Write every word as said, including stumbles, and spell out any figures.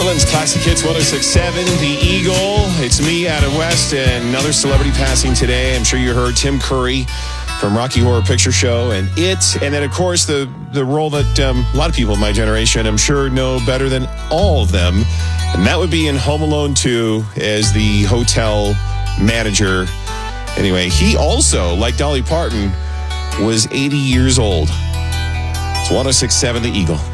Portland's Classic Hits one oh six point seven, The Eagle. It's me, Adam West, and another celebrity passing today. I'm sure you heard Tim Curry from Rocky Horror Picture Show and It. And then, of course, the, the role that um, a lot of people in my generation, I'm sure, know better than all of them. And that would be in Home Alone two as the hotel manager. Anyway, he also, like Dolly Parton, was eighty years old. It's one oh six point seven, The Eagle.